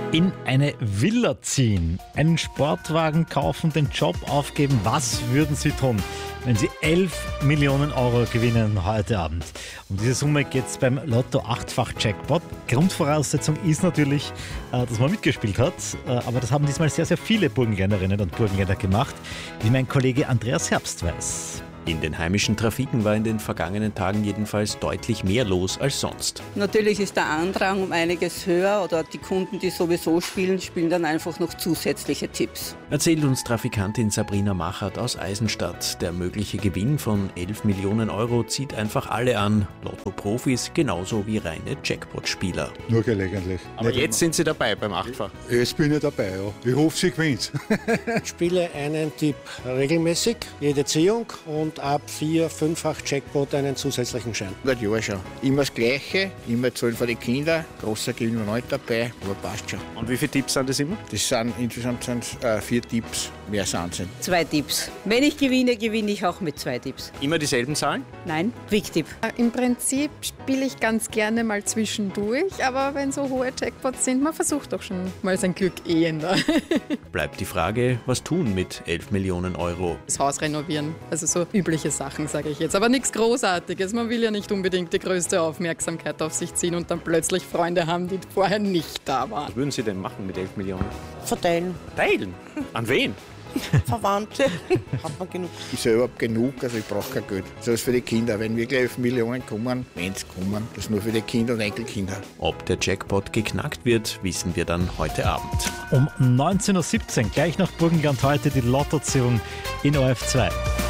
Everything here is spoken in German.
In eine Villa ziehen, einen Sportwagen kaufen, den Job aufgeben. Was würden Sie tun, wenn Sie 11 Millionen Euro gewinnen heute Abend? Um diese Summe geht es beim Lotto 8-fach-Jackpot. Grundvoraussetzung ist natürlich, dass man mitgespielt hat. Aber das haben diesmal sehr, sehr viele Burgenländerinnen und Burgenländer gemacht, wie mein Kollege Andreas Herbst weiß. In den heimischen Trafiken war in den vergangenen Tagen jedenfalls deutlich mehr los als sonst. Natürlich ist der Andrang um einiges höher oder die Kunden, die sowieso spielen, spielen dann einfach noch zusätzliche Tipps. Erzählt uns Trafikantin Sabrina Machert aus Eisenstadt. Der mögliche Gewinn von 11 Millionen Euro zieht einfach alle an. Lotto-Profis genauso wie reine Jackpot-Spieler. Nur gelegentlich. Aber jetzt sind Sie dabei beim Achtfach? Jetzt bin ich dabei, ja. Ich hoffe, sie gewinnt. Ich spiele einen Tipp regelmäßig, jede Ziehung, und ab 4-5-fach Jackpot einen zusätzlichen Schein. Seit Jahren schon. Immer das Gleiche, immer zahlen für die Kinder. Großer Gewinn noch nicht dabei, aber passt schon. Und wie viele Tipps sind das immer? Das sind insgesamt 4 Tipps, mehr sind es. 2 Tipps. Wenn ich gewinne, gewinne ich auch mit 2 Tipps. Immer dieselben Zahlen? Nein, Quick-Tipp. Im Prinzip spiele ich ganz gerne mal zwischendurch, aber wenn so hohe Jackpots sind, man versucht doch schon mal sein Glück ehender. Bleibt die Frage, was tun mit 11 Millionen Euro? Das Haus renovieren, also so übliche Sachen, sage ich jetzt. Aber nichts Großartiges, man will ja nicht unbedingt die größte Aufmerksamkeit auf sich ziehen und dann plötzlich Freunde haben, die vorher nicht da waren. Was würden Sie denn machen mit 11 Millionen? Verteilen. Teilen? An wen? Verwandte. Hat man genug. Ich selber habe genug, also ich brauche kein Geld. So ist für die Kinder. Wenn wirklich 11 Millionen kommen, wenn es kommen, das ist nur für die Kinder und Enkelkinder. Ob der Jackpot geknackt wird, wissen wir dann heute Abend. Um 19.17 Uhr, gleich nach Burgenland heute die Lottoziehung in ORF 2.